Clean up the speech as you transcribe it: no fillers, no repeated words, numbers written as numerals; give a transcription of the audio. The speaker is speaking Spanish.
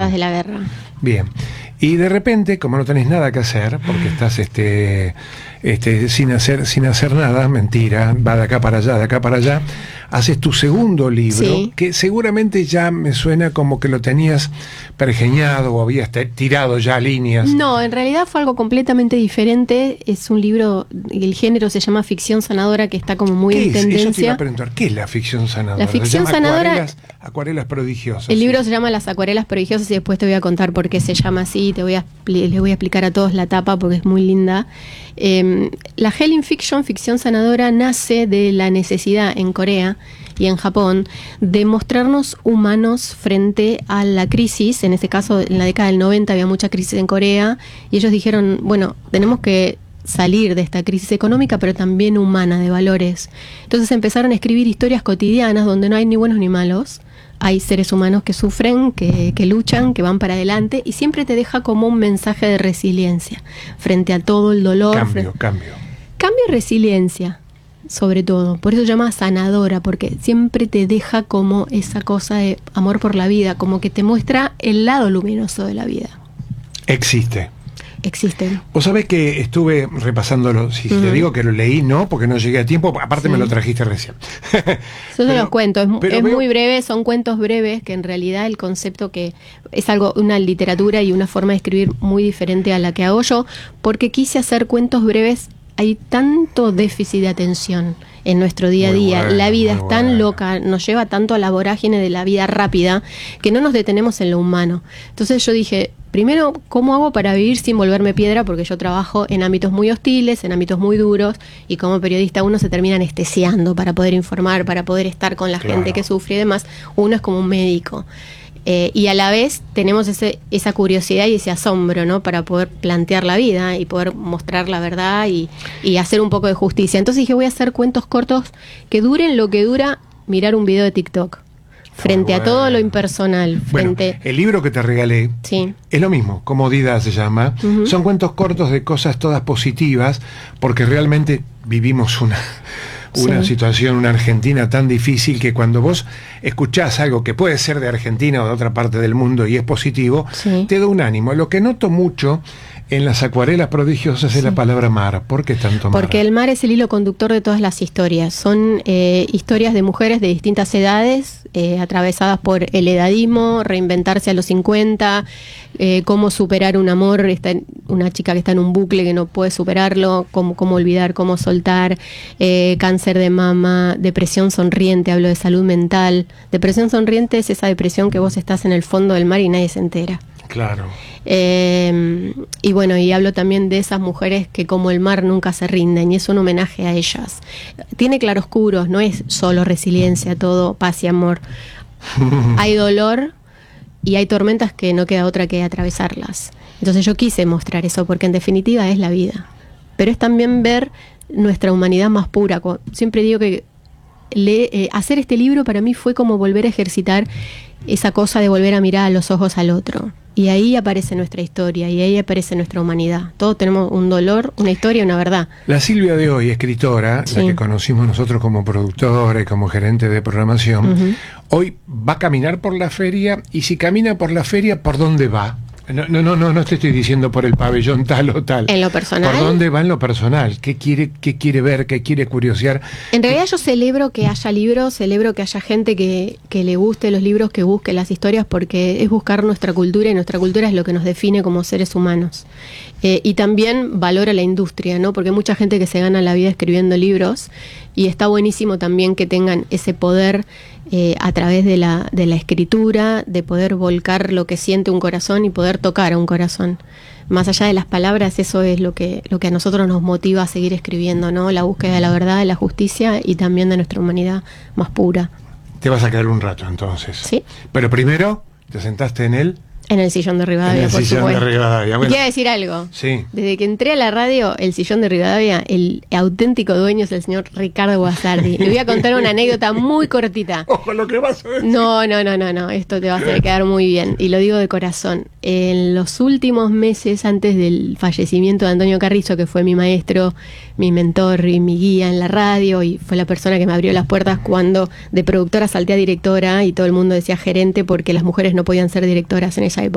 cosas de la guerra. Bien. Y de repente, como no tenés nada que hacer, porque estás sin hacer nada, mentira, va de acá para allá, haces tu segundo libro, Sí. que seguramente ya me suena como que lo tenías pergeñado o habías tirado ya líneas. No, en realidad fue algo completamente diferente. Es un libro, el género se llama ficción sanadora, que está como muy ¿Qué en es? Eso te iba tendencia. a preguntar, ¿qué es la ficción sanadora? La ficción Se llama sanadora- Acuarelas prodigiosas. El libro sí. se llama Las acuarelas prodigiosas y después te voy a contar por qué se llama así. Les voy a explicar a todos la tapa porque es muy linda. La Healing Fiction, ficción sanadora, nace de la necesidad en Corea y en Japón de mostrarnos humanos frente a la crisis. En este caso, en la década del 90 había mucha crisis en Corea y ellos dijeron, bueno, tenemos que salir de esta crisis económica, pero también humana, de valores. Entonces empezaron a escribir historias cotidianas donde no hay ni buenos ni malos. Hay seres humanos que sufren, que luchan, que van para adelante, y siempre te deja como un mensaje de resiliencia frente a todo el dolor. Cambio. Cambio y resiliencia, sobre todo. Por eso se llama sanadora, porque siempre te deja como esa cosa de amor por la vida, como que te muestra el lado luminoso de la vida. Existen. Vos sabés que estuve repasándolo, si te digo que lo leí, no, porque no llegué a tiempo, aparte me lo trajiste recién. Yo te los cuento, es veo- muy breve, son cuentos breves, que en realidad el concepto que es algo, una literatura y una forma de escribir muy diferente a la que hago yo, porque quise hacer cuentos breves. Hay tanto déficit de atención en nuestro día a Muy día, bueno, la vida muy es tan bueno. loca, nos lleva tanto a la vorágine de la vida rápida, que no nos detenemos en lo humano. Entonces yo dije, primero, ¿cómo hago para vivir sin volverme piedra? Porque yo trabajo en ámbitos muy hostiles, en ámbitos muy duros, y como periodista uno se termina anestesiando para poder informar, para poder estar con la Claro. gente que sufre y demás. Uno es como un médico. Y a la vez tenemos esa curiosidad y ese asombro, ¿no? Para poder plantear la vida y poder mostrar la verdad y hacer un poco de justicia. Entonces dije, voy a hacer cuentos cortos que duren lo que dura mirar un video de TikTok. Frente a todo lo impersonal. Bueno, Frente... el libro que te regalé Sí. es lo mismo, Comodidad se llama. Son cuentos cortos de cosas todas positivas, porque realmente vivimos una Sí. situación, una Argentina tan difícil, que cuando vos escuchás algo que puede ser de Argentina o de otra parte del mundo y es positivo, Sí. te da un ánimo. Lo que noto mucho en las acuarelas prodigiosas es la palabra mar. ¿Por qué tanto mar? Porque el mar es el hilo conductor de todas las historias. Son historias de mujeres de distintas edades, atravesadas por el edadismo, reinventarse a los 50, cómo superar un amor, una chica que está en un bucle que no puede superarlo, cómo olvidar, cómo soltar, cáncer de mama, depresión sonriente, hablo de salud mental. Depresión sonriente es esa depresión que vos estás en el fondo del mar y nadie se entera. Claro. Y bueno, y hablo también de esas mujeres que como el mar nunca se rinden, y es un homenaje a ellas. Tiene claroscuros, no es solo resiliencia, todo paz y amor. Hay dolor y hay tormentas que no queda otra que atravesarlas. Entonces yo quise mostrar eso, porque en definitiva es la vida. Pero es también ver nuestra humanidad más pura. Siempre digo que hacer este libro para mí fue como volver a ejercitar esa cosa de volver a mirar a los ojos al otro. Y ahí aparece nuestra historia, y ahí aparece nuestra humanidad. Todos tenemos un dolor, una historia, una verdad. La Silvia de hoy, escritora, Sí. la que conocimos nosotros como productora y como gerente de programación, hoy va a caminar por la feria, y si camina por la feria, ¿por dónde va? No te estoy diciendo por el pabellón tal o tal. En lo personal. ¿Por dónde va en lo personal? ¿Qué quiere ver? ¿Qué quiere curiosear? En realidad yo celebro que haya libros, celebro que haya gente que le guste los libros, que busque las historias, porque es buscar nuestra cultura, y nuestra cultura es lo que nos define como seres humanos. Y también valora la industria, ¿no? Porque hay mucha gente que se gana la vida escribiendo libros, y está buenísimo también que tengan ese poder a través de la escritura, de poder volcar lo que siente un corazón y poder tocar a un corazón. Más allá de las palabras, eso es lo que a nosotros nos motiva a seguir escribiendo, ¿no? La búsqueda de la verdad, de la justicia y también de nuestra humanidad más pura. Te vas a quedar un rato entonces. Sí. Pero primero, te sentaste en él. En el sillón de Rivadavia, En el por sillón supuesto. de Rivadavia. Y Bueno, quiero decir algo. sí. Desde que entré a la radio, el sillón de Rivadavia, el auténtico dueño es el señor Ricardo Guasardi. Le voy a contar una anécdota muy cortita. Ojo lo que vas a decir. No, esto te va a hacer quedar muy bien, y lo digo de corazón. En los últimos meses antes del fallecimiento de Antonio Carrizo, que fue mi maestro, mi mentor y mi guía en la radio, y fue la persona que me abrió las puertas cuando de productora salté a directora y todo el mundo decía gerente, porque las mujeres no podían ser directoras en esa